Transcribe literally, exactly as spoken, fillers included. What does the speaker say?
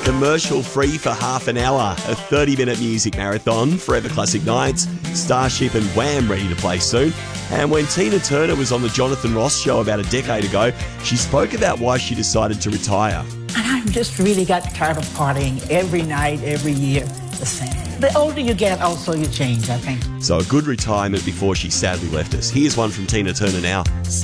Commercial free for half an hour. A thirty-minute music marathon, Forever Classic Nights, Starship and Wham ready to play soon. And when Tina Turner was on the Jonathan Ross show about a decade ago, she spoke about why she decided to retire. And I just really got tired of partying every night, every year, the same. The older you get, also you change, I think. So a good retirement before she sadly left us. Here's one from Tina Turner now.